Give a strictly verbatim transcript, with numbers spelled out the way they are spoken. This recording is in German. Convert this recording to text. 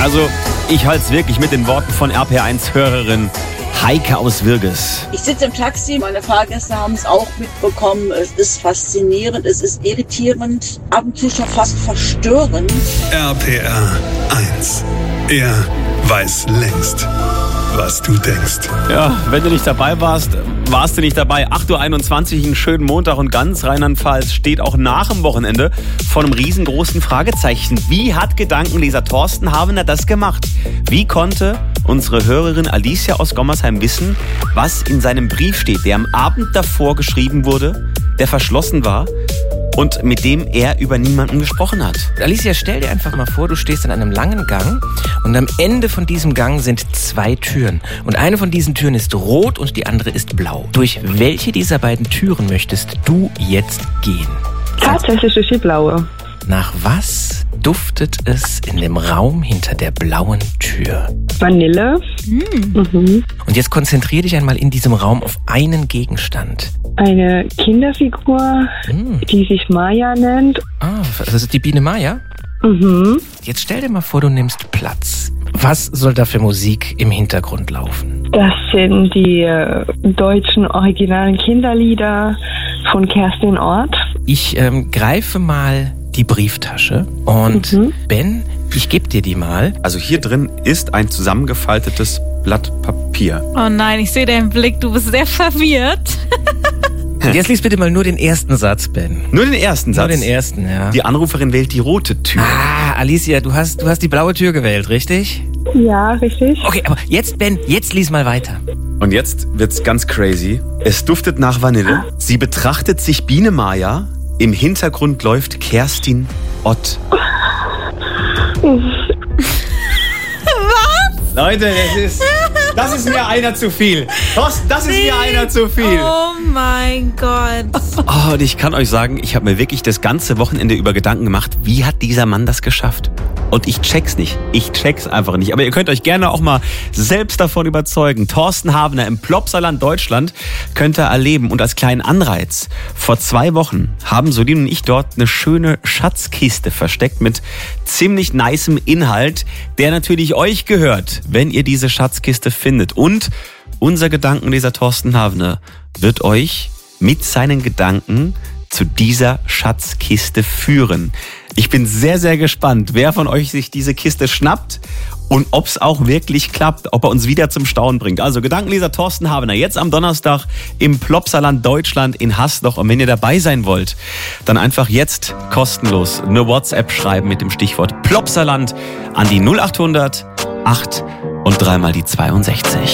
Also, ich halte es wirklich mit den Worten von R P R eins-Hörerin Heike aus Würges. Ich sitze im Taxi, meine Fahrgäste haben es auch mitbekommen. Es ist faszinierend, es ist irritierend, ab und zu schon fast verstörend. R P R eins. Er weiß längst, was du denkst. Ja, wenn du nicht dabei warst, warst du nicht dabei. acht Uhr einundzwanzig, einen schönen Montag und ganz Rheinland-Pfalz steht auch nach dem Wochenende vor einem riesengroßen Fragezeichen. Wie hat Gedankenleser Thorsten Havener das gemacht? Wie konnte unsere Hörerin Alicia aus Gommersheim wissen, was in seinem Brief steht, der am Abend davor geschrieben wurde, der verschlossen war und mit dem er über niemanden gesprochen hat? Alicia, stell dir einfach mal vor, du stehst in einem langen Gang und am Ende von diesem Gang sind zwei Türen. Und eine von diesen Türen ist rot und die andere ist blau. Durch welche dieser beiden Türen möchtest du jetzt gehen? Tatsächlich durch die blaue. Nach was duftet es in dem Raum hinter der blauen Tür? Vanille. Mm. Mhm. Und jetzt konzentrier dich einmal in diesem Raum auf einen Gegenstand. Eine Kinderfigur, Mm. die sich Maya nennt. Ah, das ist die Biene Maya? Mhm. Jetzt stell dir mal vor, du nimmst Platz. Was soll da für Musik im Hintergrund laufen? Das sind die äh, deutschen originalen Kinderlieder von Kerstin Ort. Ich ähm, greife mal die Brieftasche und Mhm. Ben, ich gebe dir die mal. Also hier drin ist ein zusammengefaltetes Blatt Papier. Oh nein, ich sehe deinen Blick, du bist sehr verwirrt. Und jetzt lies bitte mal nur den ersten Satz, Ben. Nur den ersten Satz. Nur den ersten, ja. Die Anruferin wählt die rote Tür. Ah, Alicia, du hast, du hast die blaue Tür gewählt, richtig? Ja, richtig. Okay, aber jetzt, Ben, jetzt lies mal weiter. Und jetzt wird's ganz crazy. Es duftet nach Vanille. Sie betrachtet sich Biene Maya. Im Hintergrund läuft Kerstin Ott. Leute, das ist, das ist mir einer zu viel. Thorsten, das ist mir einer zu viel. Oh mein Gott. Oh, und ich kann euch sagen, ich habe mir wirklich das ganze Wochenende über Gedanken gemacht, wie hat dieser Mann das geschafft? Und ich check's nicht. Ich check's einfach nicht. Aber ihr könnt euch gerne auch mal selbst davon überzeugen. Thorsten Havener im Plopsaland Deutschland könnt ihr erleben. Und als kleinen Anreiz, vor zwei Wochen haben Solin und ich dort eine schöne Schatzkiste versteckt mit ziemlich nicem Inhalt, der natürlich euch gehört, wenn ihr diese Schatzkiste findet. Und unser Gedankenleser Thorsten Havener wird euch mit seinen Gedanken zu dieser Schatzkiste führen. Ich bin sehr, sehr gespannt, wer von euch sich diese Kiste schnappt und ob es auch wirklich klappt, ob er uns wieder zum Staunen bringt. Also Gedankenleser Thorsten Havener, jetzt am Donnerstag im Plopsaland Deutschland in Hasloch. Und wenn ihr dabei sein wollt, dann einfach jetzt kostenlos eine WhatsApp schreiben mit dem Stichwort Plopsaland an die null acht hundert acht und dreimal die zweiundsechzig.